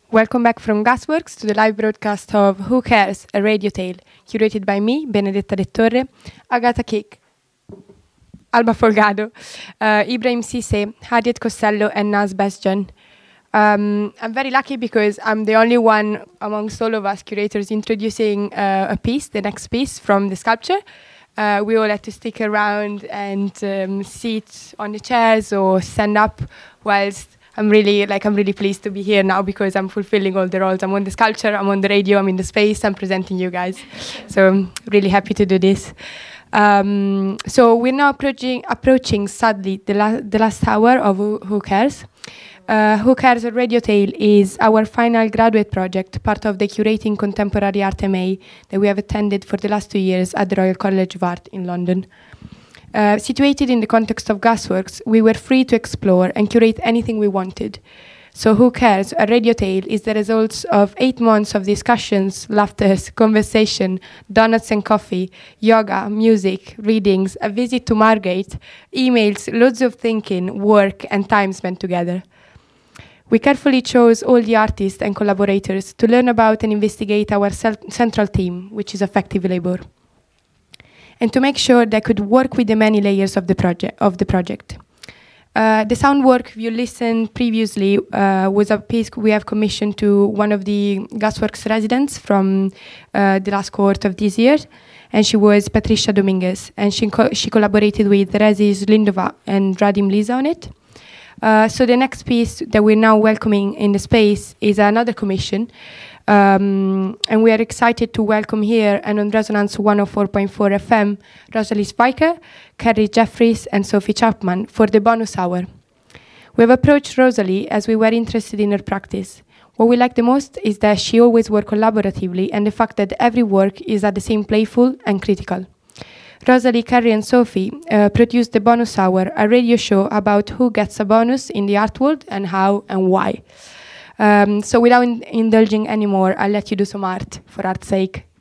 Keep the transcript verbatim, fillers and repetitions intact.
Welcome back from Gasworks to the live broadcast of Who Cares, a Radio Tale, curated by me, Benedetta De Torre, Agatha Kick, Alba Folgado, uh, Ibrahim Sise, Hadiet Costello, and Naz Besjan. Um, I'm very lucky because I'm the only one amongst all of us curators introducing uh, a piece, the next piece from the sculpture. Uh, we all had to stick around and um, sit on the chairs or stand up whilst I'm really like I'm really pleased to be here now because I'm fulfilling all the roles. I'm on the sculpture, I'm on the radio, I'm in the space, I'm presenting you guys. So I'm really happy to do this. Um, so we're now approaching, approaching sadly, the, la- the last hour of Who, Who Cares. Uh, Who Cares, a Radio Tale is our final graduate project, part of the Curating Contemporary Art M A that we have attended for the last two years at the Royal College of Art in London. Uh, situated in the context of Gasworks, we were free to explore and curate anything we wanted. So Who Cares, a Radio Tale, is the result of eight months of discussions, laughters, conversation, donuts and coffee, yoga, music, readings, a visit to Margate, emails, loads of thinking, work, and time spent together. We carefully chose all the artists and collaborators to learn about and investigate our cel- central theme, which is affective labour, and to make sure they could work with the many layers of the project. Of the project. Uh, the sound work you listened previously uh, was a piece we have commissioned to one of the Gasworks residents from uh, the last cohort of this year, and she was Patricia Dominguez, and she, co- she collaborated with Rezis Lindova and Radim Lisa on it. Uh, so the next piece that we're now welcoming in the space is another commission, um, and we are excited to welcome here and on Resonance one oh four point four F M, Rosalie Spiker, Kerry Jeffries, and Sophie Chapman for the bonus hour. We have approached Rosalie as we were interested in her practice. What we like the most is that she always works collaboratively and the fact that every work is at the same playful and critical. Rosalie, Kerry, and Sophie uh, produced the bonus hour, a radio show about who gets a bonus in the art world and how and why. Um, so without in- indulging anymore, I'll let you do some art for art's sake.